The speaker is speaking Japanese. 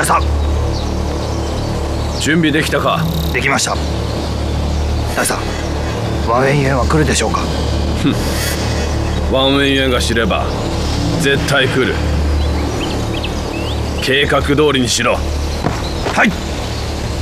さん。 準備できたか？ できました。大さん、ワンエンユエンは来るでしょうか？ ワンウェイユエンが知れば絶対来る。計画通りにしろ。 はい。